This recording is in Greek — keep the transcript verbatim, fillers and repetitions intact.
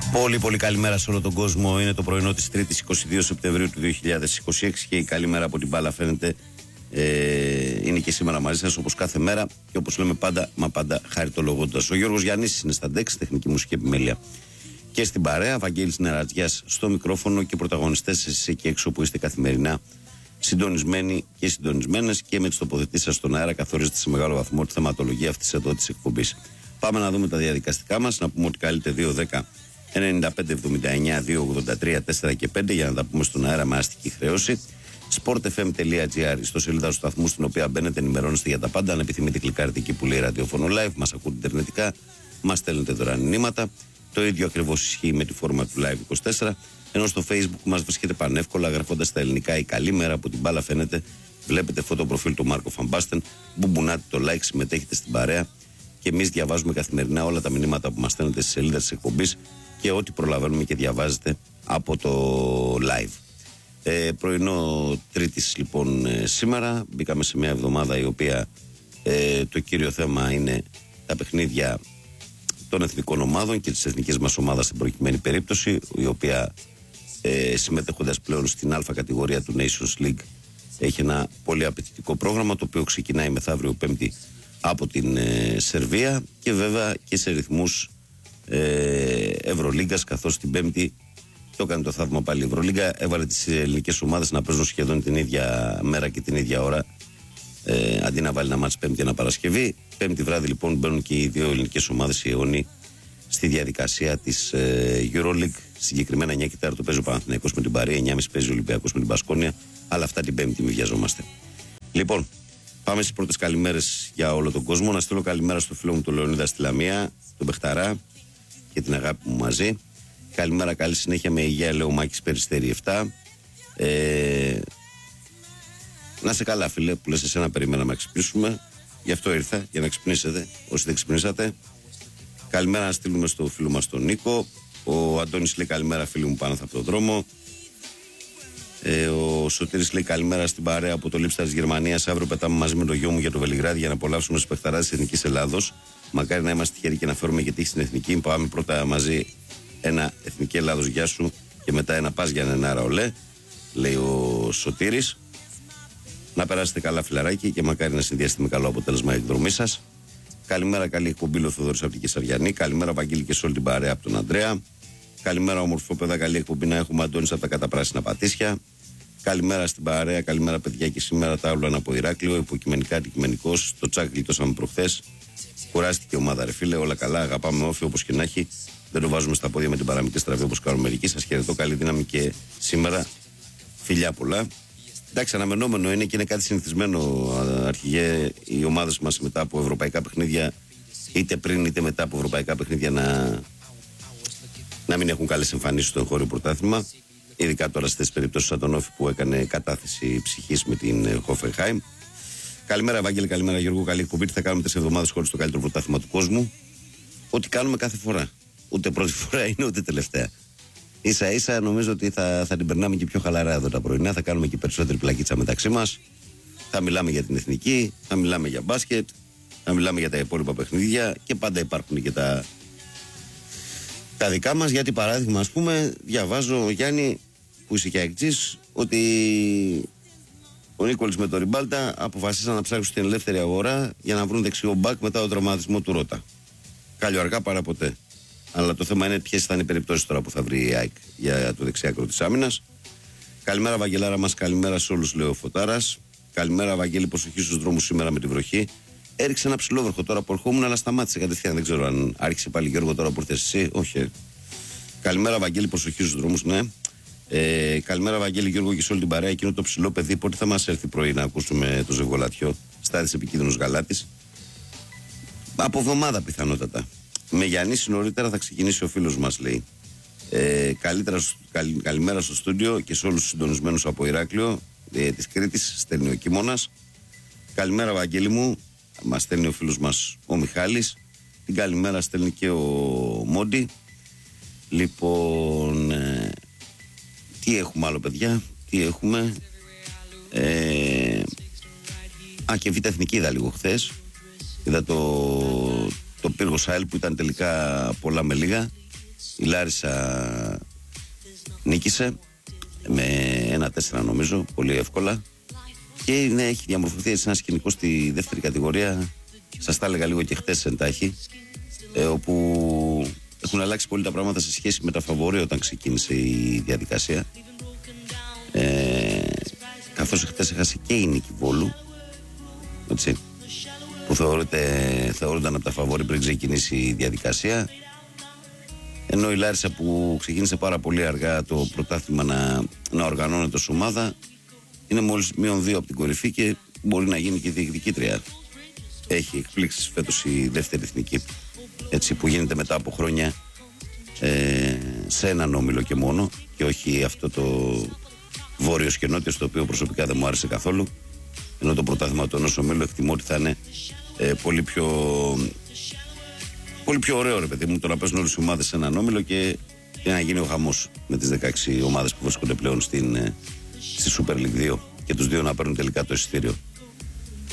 Πολύ πολύ καλημέρα σε όλο τον κόσμο. Είναι το πρωινό της Τρίτης είκοσι δύο Σεπτεμβρίου του δύο χιλιάδες είκοσι έξι και η καλημέρα από την μπάλα φαίνεται ε, είναι και σήμερα μαζί σας όπως κάθε μέρα και όπως λέμε πάντα, μα πάντα χαριτολογώντας. Ο Γιώργος Γιαννής είναι στα ντεξ, τεχνική μουσική επιμέλεια και στην παρέα. Βαγγέλης Νερατζιάς στο μικρόφωνο και πρωταγωνιστές εσείς εκεί έξω που είστε καθημερινά συντονισμένοι και συντονισμένες και με τις τοποθετήσεις σας στον αέρα καθορίζετε σε μεγάλο βαθμό τη θεματολογία αυτής εδώ της εκπομπής. Πάμε να δούμε τα διαδικαστικά μας, να πούμε ότι καλείται δύο δέκα ενενήντα πέντε εβδομήντα εννιά δύο ογδόντα τρία τέσσερα και πέντε για να τα πούμε στον αέρα με αστική χρέωση. sportfm.gr, στο σελίδα του σταθμού στην οποία μπαίνετε, ενημερώνεστε για τα πάντα. Αν επιθυμείτε, κλικάρετε εκεί που λέει ραδιόφωνο live, μας ακούτε ιντερνετικά, μας στέλνετε δωρεάν μηνύματα. Το ίδιο ακριβώς ισχύει με τη φόρμα του Live είκοσι τέσσερα. Ενώ στο Facebook μας βρίσκεται πανεύκολα γραφώντας τα ελληνικά η καλή μέρα από την μπάλα φαίνεται. Βλέπετε φωτοπροφίλ του Μάρκο Φαμπάστεν, μπουμπουνάτε το like, συμμετέχετε στην παρέα. Και εμείς διαβάζουμε καθημερινά όλα τα μηνύματα που μας στέλνετε στη σελίδα της εκπομπής και ό,τι προλαβαίνουμε και διαβάζετε από το live. Ε, πρωινό Τρίτης λοιπόν ε, σήμερα. Μπήκαμε σε μια εβδομάδα η οποία ε, το κύριο θέμα είναι τα παιχνίδια των εθνικών ομάδων και της εθνικής μας ομάδας στην προκειμένη περίπτωση, η οποία ε, συμμετέχοντας πλέον στην Α κατηγορία του Nations League έχει ένα πολύ απαιτητικό πρόγραμμα, το οποίο ξεκινάει μεθαύριο Πέμπτη από την ε, Σερβία και βέβαια και σε ρυθμούς ε, Ευρωλίγκας, καθώς την Πέμπτη το έκανε το θαύμα πάλι η Ευρωλίγκα, έβαλε τις ελληνικές ομάδες να παίζουν σχεδόν την ίδια μέρα και την ίδια ώρα, ε, αντί να βάλει ένα μάτς Πέμπτη ένα Παρασκευή. Πέμπτη βράδυ λοιπόν μπαίνουν και οι δύο ελληνικές ομάδες, οι αιώνιοι, στη διαδικασία της ε, EuroLeague. Συγκεκριμένα εννιά και τέσσερα το παίζει ο Παναθηναϊκός με την Παρή, εννιά και μισή παίζει ο Ολυμπιακός με την Μπασκόνια, αλλά αυτά την Πέμπτη μην βιαζόμαστε. Λοιπόν, πάμε στις πρώτες καλημέρες για όλο τον κόσμο. Να στείλω καλημέρα στο φίλο μου τον Λεωνίδα στη Λαμία, τον Μπεχταρά και την αγάπη μου μαζί. Καλημέρα, καλή συνέχεια με υγεία, λέω Μάκης Περιστέρη επτά. Ε, να σε καλά, φίλε, που λες εσένα περίμενα να ξυπνήσουμε. Γι' αυτό ήρθα, για να ξυπνήσετε, όσοι δεν ξυπνήσατε. Καλημέρα να στείλουμε στο φίλο μας τον Νίκο. Ο Αντώνης λέει καλημέρα, φίλοι μου, πάνω από τον δρόμο. Ε, ο Σωτήρης λέει καλημέρα στην παρέα από το Λίπστα της Γερμανίας. Αύριο πετάμε μαζί με το γιο μου για το Βελιγράδι για να απολαύσουμε τους παιχταράδες της Εθνικής Ελλάδος. Μακάρι να είμαστε τυχεροί και να φέρουμε και τύχη στην Εθνική. Πάμε πρώτα μαζί ένα Εθνική Ελλάδος γεια σου και μετά ένα πας για ένα ολέ, λέει ο Σωτήρης. Να περάσετε καλά, φιλαράκι, και μακάρι να συνδυαστεί με καλό αποτέλεσμα η εκδρομή σας. Καλημέρα, καλή εκπομπή, ο Θοδωρής από την Κεσαριανή. Καλημέρα, Βαγγέλη, και σε όλη την παρέα από τον Ανδρέα. Καλημέρα, ομορφόπεδα, καλή εκπομπή να έχουμε. Αντώνης από τα καταπράσινα Πατήσια. Καλημέρα στην παρέα, καλημέρα, παιδιά, και σήμερα τα όλα από Ηράκλειο. Υποκειμενικά, αντικειμενικός. Το τσάκ γλιτώσαμε προχθές. Κουράστηκε η ομάδα, ρε φίλε, όλα καλά. Αγαπάμε όφη όπως και να έχει. Δεν το βάζουμε στα πόδια με την παραμικρή στραβή όπως κάνουν μερικοί. Σας χαιρετώ, καλή δύναμη και σήμερα. Φιλιά πολλά. Εντάξει, αναμενόμενο είναι και είναι κάτι συνηθισμένο, αρχηγέ, οι ομάδες μας μετά από ευρωπαϊκά παιχνίδια, είτε πριν είτε μετά από ευρωπαϊκά παιχνίδια, να, να μην έχουν καλές εμφανίσεις στο εγχώριο πρωτάθλημα. Ειδικά τώρα στις περιπτώσεις σαν τον Όφη που έκανε κατάθεση ψυχής με την Hoffenheim. Καλημέρα, Ευάγγελη, καλημέρα, Γιώργο. Καλή εκπομπή. Τι θα κάνουμε τέσσερις εβδομάδες χωρίς το καλύτερο πρωτάθλημα του κόσμου? Ό,τι κάνουμε κάθε φορά. Ούτε πρώτη φορά είναι, ούτε τελευταία. Ίσα ίσα νομίζω ότι θα, θα την περνάμε και πιο χαλαρά εδώ τα πρωινά. Θα κάνουμε και περισσότερη πλακίτσα μεταξύ μας. Θα μιλάμε για την εθνική, θα μιλάμε για μπάσκετ, θα μιλάμε για τα υπόλοιπα παιχνίδια και πάντα υπάρχουν και τα, τα δικά μας. Γιατί παράδειγμα, ας πούμε, διαβάζω, Γιάννη, που είσαι και αεκτζής, ότι ο Νίκολης με το Ριμπάλτα αποφασίσαν να ψάξουν στην ελεύθερη αγορά για να βρουν δεξιό μπακ μετά τον τραυματισμό του Ρώτα. Κάλλιο αργά παρά ποτέ. Αλλά το θέμα είναι ποιες θα είναι οι περιπτώσεις τώρα που θα βρει η ΑΕΚ για το δεξιάκρο της άμυνας. Καλημέρα, Βαγγελάρα μας, καλημέρα σε όλους, λέει ο Φωτάρας. Καλημέρα, Βαγγέλη, προσοχή στους δρόμους σήμερα με τη βροχή. Έριξε ένα ψηλόβροχο τώρα που ερχόμουν, αλλά σταμάτησε κατευθείαν. Δεν ξέρω αν άρχισε πάλι, Γιώργο, τώρα που ήρθες εσύ. Όχι. Καλημέρα, Βαγγέλη, προσοχή στους δρόμους, ναι. Ε, καλημέρα, Βαγγέλη, Γιώργο, και σε όλη την παρέα. Εκείνο το ψηλό παιδί, πότε θα μας έρθει πρωί να ακούσουμε το ζευγολατιό? Στάδης επικίνδυνος γαλάτης. Από εβδομάδα πιθανότατα. Με Γιαννήση νωρίτερα θα ξεκινήσει ο φίλος μας, λέει. Ε, καλύτερα, καλη, καλημέρα στο στούντιο και σε όλους τους συντονισμένους από Ηράκλειο ε, της Κρήτης, στέλνει ο Κίμωνας. Καλημέρα, Βαγγέλη μου, μας στέλνει ο φίλος μας ο Μιχάλης. Την καλημέρα στέλνει και ο Μόντι. Λοιπόν, ε, τι έχουμε άλλο, παιδιά, τι έχουμε? Ε, α, και Β' Εθνική είδα λίγο χθες. Είδα το... το πύργο ΣΑΕΛ που ήταν τελικά πολλά με λίγα. η Λάρισα νίκησε με ένα τέσσερα νομίζω, πολύ εύκολα. Και ναι, έχει διαμορφωθεί έτσι ένα σκηνικό στη δεύτερη κατηγορία. Σας τα έλεγα λίγο και χτες εντάχει, ε, όπου έχουν αλλάξει πολύ τα πράγματα σε σχέση με τα φαβορί όταν ξεκίνησε η διαδικασία. Ε, καθώς χτες έχασε και η Νίκη Βόλου, έτσι, που θεωρούνταν από τα φαβορί πριν ξεκινήσει η διαδικασία. Ενώ η Λάρισα, που ξεκίνησε πάρα πολύ αργά το πρωτάθλημα να, να οργανώνεται ως ομάδα, είναι μόλις μείον δύο από την κορυφή και μπορεί να γίνει και διεκδικήτρια. Έχει εκπλήξεις φέτος η δεύτερη εθνική, έτσι, που γίνεται μετά από χρόνια ε, σε έναν όμιλο και μόνο, και όχι αυτό το βόρειος και νότιος, το οποίο προσωπικά δεν μου άρεσε καθόλου. Ενώ το πρωτάθλημα του ενός ομίλου εκτιμώ ότι θα είναι ε, πολύ πιο πολύ πιο ωραίο, ρε παιδί μου, το να παίζουν όλες οι ομάδες σε έναν όμιλο και, και να γίνει ο χαμός με τις δεκαέξι ομάδες που βρίσκονται πλέον στην, στη Super League δύο και τους δύο να παίρνουν τελικά το εισιτήριο.